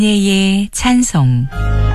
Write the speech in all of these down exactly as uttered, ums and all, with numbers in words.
은혜의 찬송.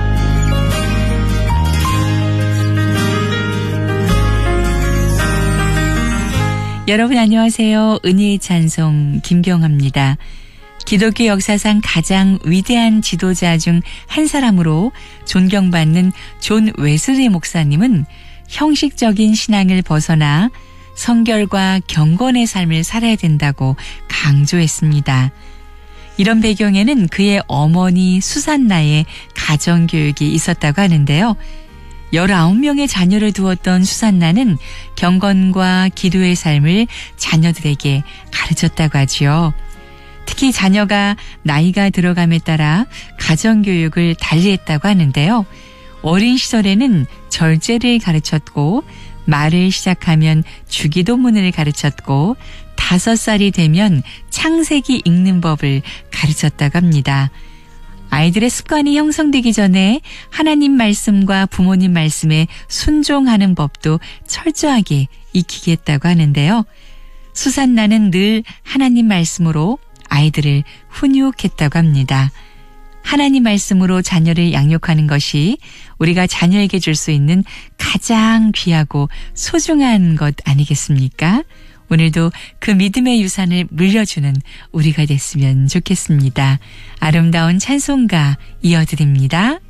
여러분 안녕하세요. 은혜의 찬송 김경합니다. 기독교 역사상 가장 위대한 지도자 중 한 사람으로 존경받는 존 웨슬리 목사님은 형식적인 신앙을 벗어나 성결과 경건의 삶을 살아야 된다고 강조했습니다. 이런 배경에는 그의 어머니 수산나의 가정교육이 있었다고 하는데요. 열아홉 명의 자녀를 두었던 수산나는 경건과 기도의 삶을 자녀들에게 가르쳤다고 하지요. 특히 자녀가 나이가 들어감에 따라 가정교육을 달리했다고 하는데요. 어린 시절에는 절제를 가르쳤고 말을 시작하면 주기도문을 가르쳤고 다섯 살이 되면 창세기 읽는 법을 가르쳤다고 합니다. 아이들의 습관이 형성되기 전에 하나님 말씀과 부모님 말씀에 순종하는 법도 철저하게 익히겠다고 하는데요. 수산나는 늘 하나님 말씀으로 아이들을 훈육했다고 합니다. 하나님 말씀으로 자녀를 양육하는 것이 우리가 자녀에게 줄 수 있는 가장 귀하고 소중한 것 아니겠습니까? 오늘도 그 믿음의 유산을 물려주는 우리가 됐으면 좋겠습니다. 아름다운 찬송가 이어드립니다.